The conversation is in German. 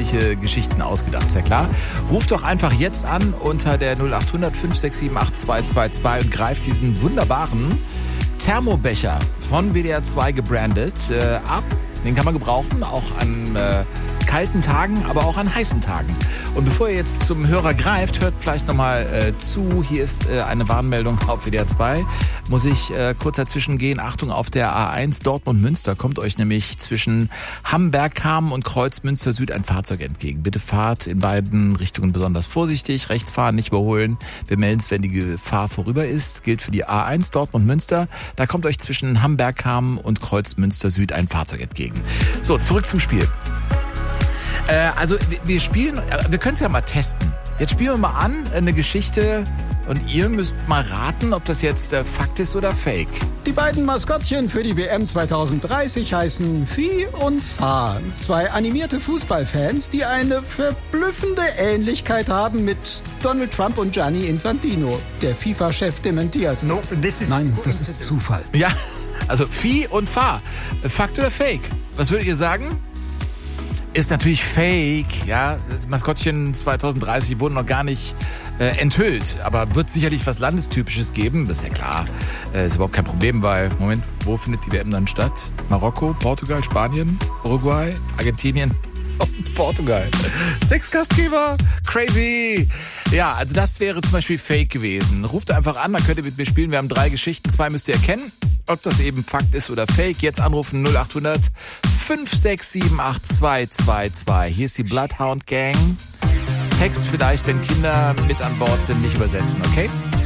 abenteuerliche Geschichten ausgedacht, ist ja klar. Ruft doch einfach jetzt an unter der 0800 567 8222 und greift diesen wunderbaren Thermobecher von WDR 2 gebrandet ab. Den kann man gebrauchen, auch an kalten Tagen, aber auch an heißen Tagen. Und bevor ihr jetzt zum Hörer greift, hört vielleicht nochmal zu. Hier ist eine Warnmeldung auf WDR 2. Muss ich kurz dazwischen gehen. Achtung, auf der A1 Dortmund-Münster kommt euch nämlich zwischen Hamberg-Kamen und Kreuzmünster Süd ein Fahrzeug entgegen. Bitte fahrt in beiden Richtungen besonders vorsichtig. Rechts fahren, nicht überholen. Wir melden es, wenn die Gefahr vorüber ist. Gilt für die A1 Dortmund-Münster. Da kommt euch zwischen Hamberg-Kamen und Kreuzmünster Süd ein Fahrzeug entgegen. So, zurück zum Spiel. Also wir spielen, wir können es ja mal testen. Jetzt spielen wir mal an, eine Geschichte und ihr müsst mal raten, ob das jetzt Fakt ist oder Fake. Die beiden Maskottchen für die WM 2030 heißen Vieh und Fa. 2 animierte Fußballfans, die eine verblüffende Ähnlichkeit haben mit Donald Trump und Gianni Infantino. Der FIFA-Chef dementiert. Nein, das ist Zufall. Ja, also Vieh und Fa. Fakt oder Fake? Was würdet ihr sagen? Ist natürlich Fake, ja. Das Maskottchen 2030 wurde noch gar nicht enthüllt, aber wird sicherlich was Landestypisches geben, das ist ja klar. Ist überhaupt kein Problem, weil, Moment, wo findet die WM dann statt? Marokko, Portugal, Spanien, Uruguay, Argentinien und Portugal. 6 Gastgeber, crazy. Ja, also das wäre zum Beispiel Fake gewesen. Ruft einfach an, dann könnt ihr mit mir spielen. Wir haben 3 Geschichten, 2 müsst ihr erkennen. Ob das eben Fakt ist oder Fake, jetzt anrufen 0800 567 8222. Hier ist die Bloodhound Gang. Text vielleicht, wenn Kinder mit an Bord sind, nicht übersetzen, okay?